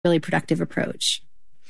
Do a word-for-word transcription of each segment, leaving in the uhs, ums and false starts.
really productive approach.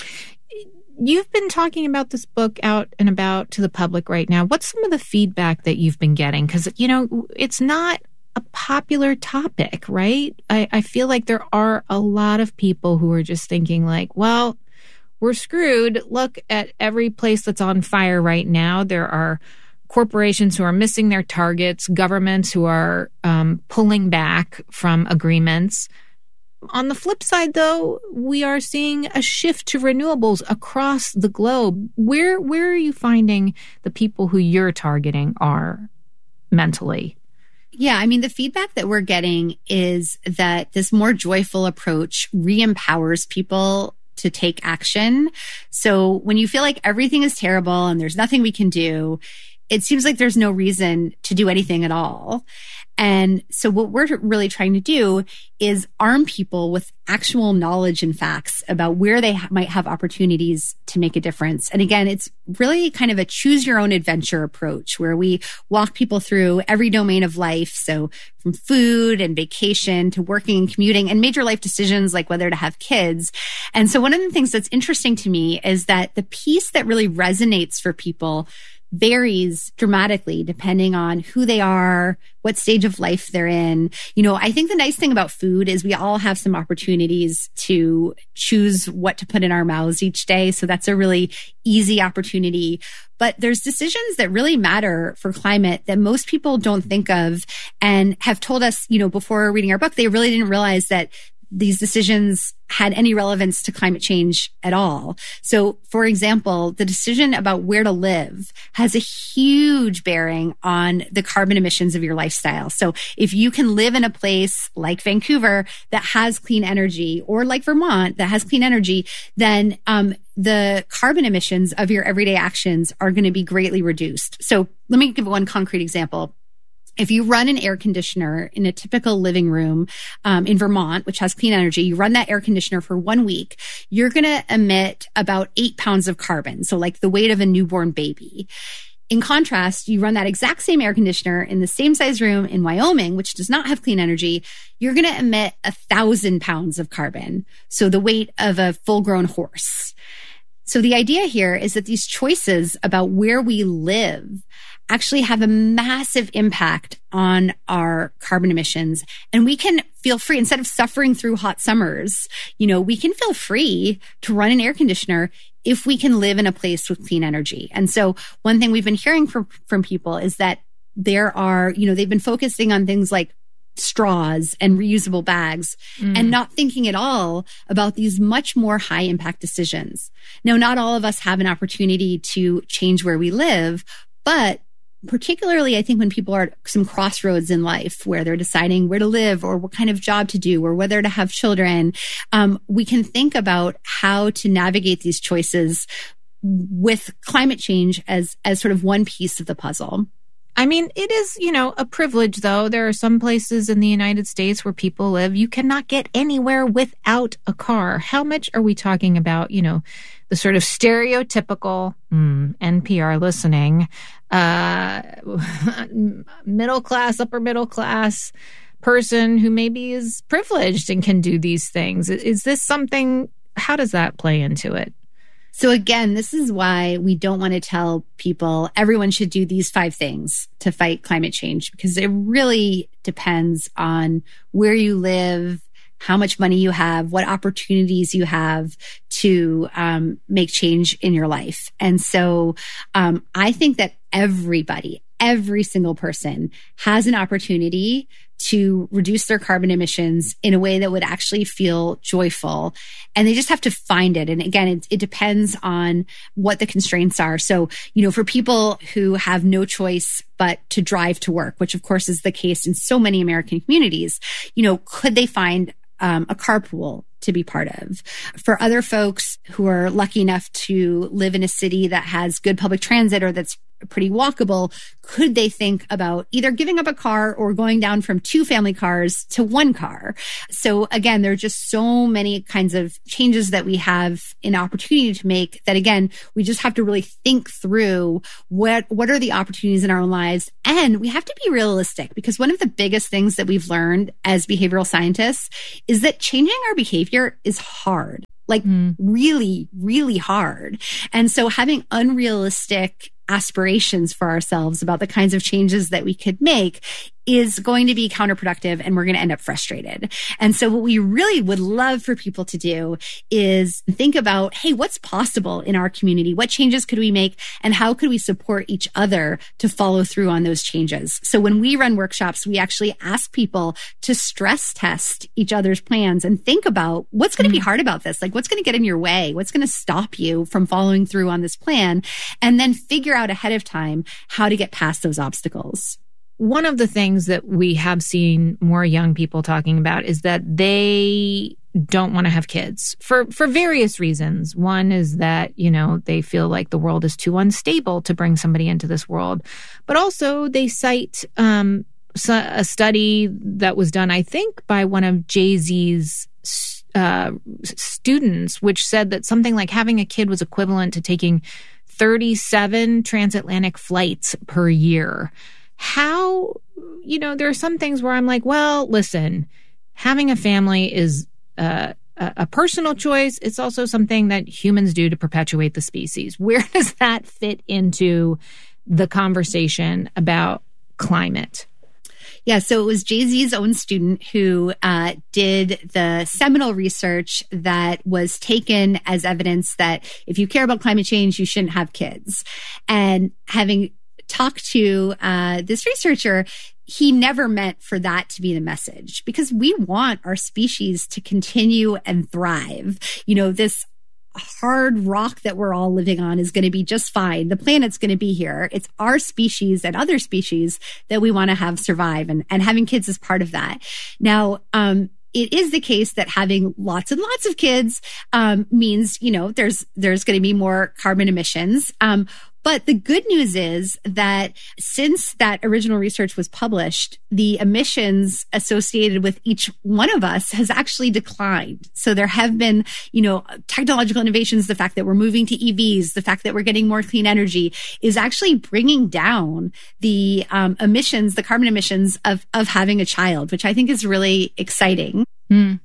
You've been talking about this book out and about to the public right now. What's some of the feedback that you've been getting? Because, you know, it's not a popular topic, right? I, I feel like there are a lot of people who are just thinking like, well, we're screwed. Look at every place that's on fire right now. There are corporations who are missing their targets, governments who are um, pulling back from agreements. On the flip side, though, we are seeing a shift to renewables across the globe. Where where are you finding the people who you're targeting are mentally? Yeah, I mean, the feedback that we're getting is that this more joyful approach re-empowers people to take action. So when you feel like everything is terrible and there's nothing we can do, it seems like there's no reason to do anything at all. And so what we're really trying to do is arm people with actual knowledge and facts about where they ha- might have opportunities to make a difference. And again, it's really kind of a choose your own adventure approach where we walk people through every domain of life. So from food and vacation to working and commuting and major life decisions like whether to have kids. And so one of the things that's interesting to me is that the piece that really resonates for people varies dramatically depending on who they are, what stage of life they're in. You know, I think the nice thing about food is we all have some opportunities to choose what to put in our mouths each day. So that's a really easy opportunity. But there's decisions that really matter for climate that most people don't think of and have told us, you know, before reading our book, they really didn't realize that these decisions had any relevance to climate change at all. So, for example, the decision about where to live has a huge bearing on the carbon emissions of your lifestyle. So if you can live in a place like Vancouver that has clean energy, or like Vermont that has clean energy, then um, the carbon emissions of your everyday actions are going to be greatly reduced. So let me give one concrete example. If you run an air conditioner in a typical living room um, in Vermont, which has clean energy, you run that air conditioner for one week, you're going to emit about eight pounds of carbon. So like the weight of a newborn baby. In contrast, you run that exact same air conditioner in the same size room in Wyoming, which does not have clean energy, you're going to emit a thousand pounds of carbon. So the weight of a full-grown horse. So the idea here is that these choices about where we live actually have a massive impact on our carbon emissions. And we can feel free, instead of suffering through hot summers, you know, we can feel free to run an air conditioner if we can live in a place with clean energy. And so one thing we've been hearing from, from people is that there are, you know, they've been focusing on things like straws and reusable bags mm. and not thinking at all about these much more high impact decisions. Now, not all of us have an opportunity to change where we live, but particularly, I think when people are at some crossroads in life where they're deciding where to live or what kind of job to do or whether to have children, um, we can think about how to navigate these choices with climate change as, as sort of one piece of the puzzle. I mean, it is, you know, a privilege, though. There are some places in the United States where people live. You cannot get anywhere without a car. How much are we talking about, you know, the sort of stereotypical mm, N P R listening, uh, middle class, upper middle class person who maybe is privileged and can do these things? Is this something, how does that play into it? So again, this is why we don't want to tell people everyone should do these five things to fight climate change, because it really depends on where you live, how much money you have, what opportunities you have to um, make change in your life. And so um, I think that everybody, every single person has an opportunity to reduce their carbon emissions in a way that would actually feel joyful. And they just have to find it. And again, it, it depends on what the constraints are. So, you know, for people who have no choice but to drive to work, which of course is the case in so many American communities, you know, could they find um, a carpool to be part of? For other folks who are lucky enough to live in a city that has good public transit or that's pretty walkable, could they think about either giving up a car or going down from two family cars to one car? So again, there are just so many kinds of changes that we have an opportunity to make that, again, we just have to really think through what, what are the opportunities in our own lives. And we have to be realistic, because one of the biggest things that we've learned as behavioral scientists is that changing our behavior is hard. Like mm. really, really hard. And so having unrealistic aspirations for ourselves about the kinds of changes that we could make is going to be counterproductive, and we're going to end up frustrated. And so what we really would love for people to do is think about, hey, what's possible in our community? What changes could we make? And how could we support each other to follow through on those changes? So when we run workshops, we actually ask people to stress test each other's plans and think about what's going to be hard about this? Like, what's going to get in your way? What's going to stop you from following through on this plan? And then figure out ahead of time how to get past those obstacles. One of the things that we have seen more young people talking about is that they don't want to have kids for, for various reasons. One is that, you know, they feel like the world is too unstable to bring somebody into this world. But also they cite um, a study that was done, I think, by one of Jay-Z's uh, students, which said that something like having a kid was equivalent to taking thirty-seven transatlantic flights per year. How, you know, there are some things where I'm like, well, listen, having a family is uh, a personal choice. It's also something that humans do to perpetuate the species. Where does that fit into the conversation about climate? Yeah, so it was Jay-Z's own student who uh, did the seminal research that was taken as evidence that if you care about climate change, you shouldn't have kids. And having talked to uh, this researcher, he never meant for that to be the message, because we want our species to continue and thrive. You know, this hard rock that we're all living on is going to be just fine. The planet's going to be here. It's our species and other species that we want to have survive, and, and having kids is part of that. Now, um, it is the case that having lots and lots of kids um, means, you know, there's there's going to be more carbon emissions. Um, But the good news is that since that original research was published, the emissions associated with each one of us has actually declined. So there have been, you know, technological innovations. The fact that we're moving to E Vs, the fact that we're getting more clean energy is actually bringing down the um, emissions, the carbon emissions of, of having a child, which I think is really exciting. Mm.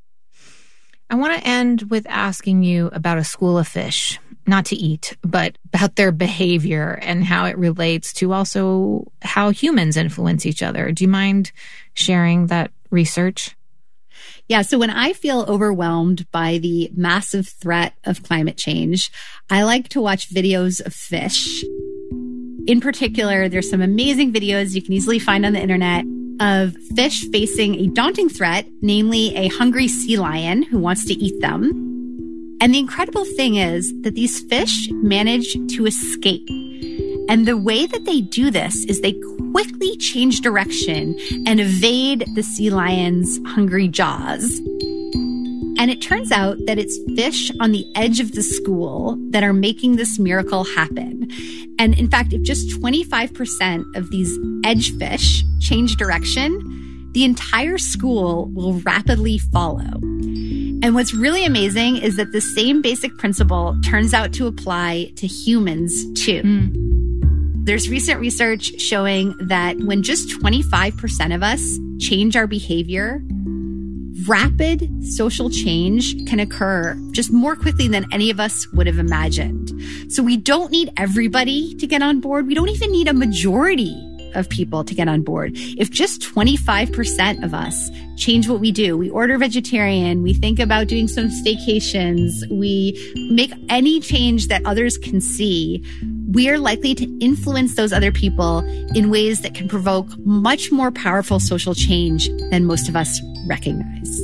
I want to end with asking you about a school of fish. Not to eat, but about their behavior and how it relates to also how humans influence each other. Do you mind sharing that research? Yeah. So when I feel overwhelmed by the massive threat of climate change, I like to watch videos of fish. In particular, there's some amazing videos you can easily find on the internet of fish facing a daunting threat, namely a hungry sea lion who wants to eat them. And the incredible thing is that these fish manage to escape. And the way that they do this is they quickly change direction and evade the sea lion's hungry jaws. And it turns out that it's fish on the edge of the school that are making this miracle happen. And in fact, if just twenty-five percent of these edge fish change direction, the entire school will rapidly follow. And what's really amazing is that the same basic principle turns out to apply to humans too. Mm. There's recent research showing that when just twenty-five percent of us change our behavior, rapid social change can occur just more quickly than any of us would have imagined. So we don't need everybody to get on board. We don't even need a majority of people to get on board. If just twenty-five percent of us change what we do, we order vegetarian, we think about doing some staycations, we make any change that others can see, we are likely to influence those other people in ways that can provoke much more powerful social change than most of us recognize.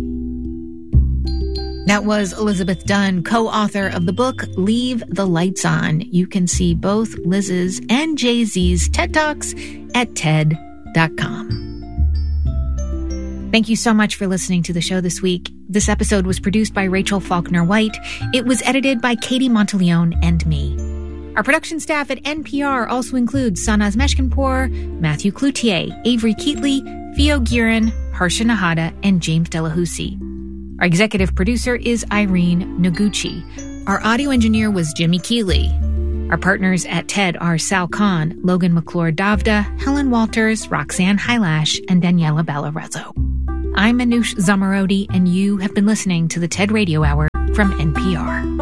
That was Elizabeth Dunn, co-author of the book Leave the Lights On. You can see both Liz's and Jay-Z's TED Talks at ted dot com. Thank you so much for listening to the show this week. This episode was produced by Rachel Faulkner White. It was edited by Katie Monteleone and me. Our production staff at N P R also includes Sanaz Meshkinpour, Matthew Cloutier, Avery Keatley, Theo Guerin, Harsha Nahata, and James Delahousie. Our executive producer is Irene Noguchi. Our audio engineer was Jimmy Keeley. Our partners at TED are Sal Khan, Logan McClure-Davda, Helen Walters, Roxanne Hylash, and Daniela Ballarezzo. I'm Manoush Zamarodi, and you have been listening to the TED Radio Hour from N P R.